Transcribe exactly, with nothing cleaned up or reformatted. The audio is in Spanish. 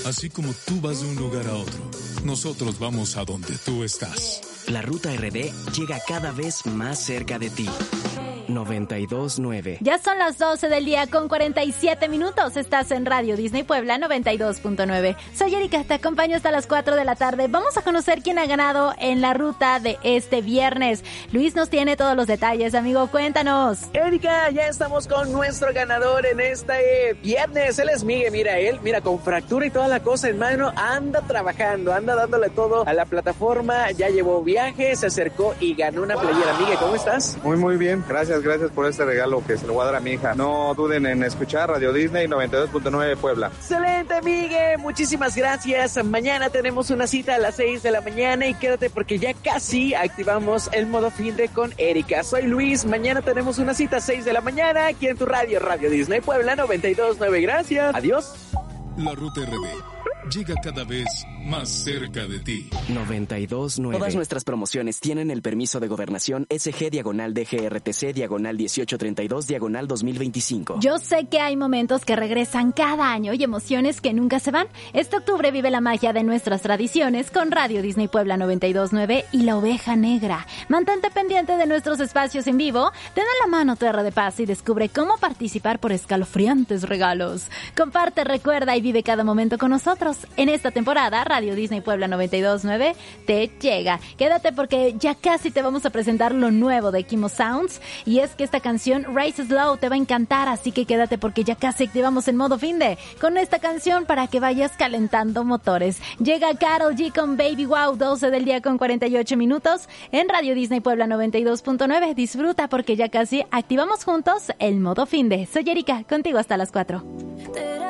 Así como tú vas de un lugar a otro, nosotros vamos a donde tú estás. La Ruta R D llega cada vez más cerca de ti. noventa y dos punto nueve. Ya son las doce del día con cuarenta y siete minutos. Estás en Radio Disney Puebla noventa y dos punto nueve. Soy Erika, te acompaño hasta las cuatro de la tarde. Vamos a conocer quién ha ganado en la ruta de este viernes. Luis nos tiene todos los detalles, amigo, cuéntanos. Erika, ya estamos con nuestro ganador en este viernes. Él es Miguel, mira, él, mira, con fractura y toda la cosa en mano, anda trabajando, anda dándole todo a la plataforma. Ya llevó viaje, se acercó y ganó una playera. Miguel, ¿cómo estás? Muy, muy bien, gracias. Gracias por este regalo que se lo voy a dar a mi hija. No duden en escuchar Radio Disney noventa y dos punto nueve Puebla. Excelente, Miguel. Muchísimas gracias. Mañana tenemos una cita a las seis de la mañana y quédate porque ya casi activamos el modo finde con Erika. Soy Luis. Mañana tenemos una cita a seis de la mañana aquí en tu radio, Radio Disney Puebla noventa y dos punto nueve. Gracias. Adiós. La Ruta R D llega cada vez más cerca de ti. noventa y dos punto nueve. Todas nuestras promociones tienen el permiso de gobernación S G diagonal D G R T C diagonal dieciocho treinta y dos diagonal dos mil veinticinco. Yo sé que hay momentos que regresan cada año y emociones que nunca se van. Este octubre vive la magia de nuestras tradiciones con Radio Disney Puebla noventa y dos punto nueve y La Oveja Negra. Mantente pendiente de nuestros espacios en vivo, ten a la mano tu R de Paz y descubre cómo participar por escalofriantes regalos. Comparte, recuerda y vive cada momento con nosotros. En esta temporada, Radio Disney Puebla noventa y dos punto nueve te llega. Quédate porque ya casi te vamos a presentar lo nuevo de Kimo Sounds y es que esta canción Race Slow te va a encantar, así que quédate porque ya casi activamos el modo finde con esta canción para que vayas calentando motores. Llega Karol G con Baby Wow, doce del día con cuarenta y ocho minutos en Radio Disney Puebla noventa y dos punto nueve. Disfruta porque ya casi activamos juntos el modo finde. Soy Erika, contigo hasta las cuatro.